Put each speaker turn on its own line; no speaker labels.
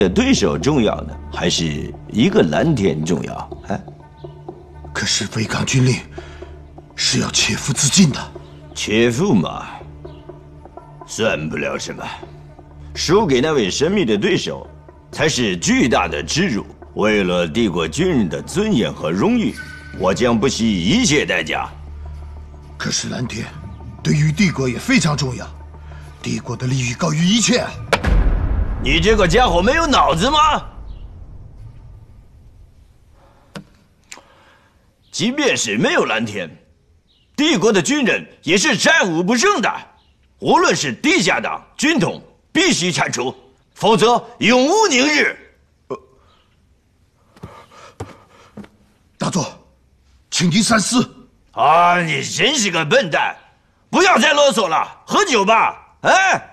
对手重要呢，还是一个蓝田重要？哎，
可是北港军令是要切腹自尽的。
切腹嘛，算不了什么。输给那位神秘的对手，才是巨大的耻辱。为了帝国军人的尊严和荣誉，我将不惜一切代价。
可是蓝田对于帝国也非常重要，帝国的利益高于一切啊！
你这个家伙没有脑子吗？即便是没有蓝田，帝国的军人也是战无不胜的。无论是地下党、军统，必须铲除，否则永无宁日。
大佐，请您三思。
啊，你真是个笨蛋！不要再啰嗦了，喝酒吧。哎。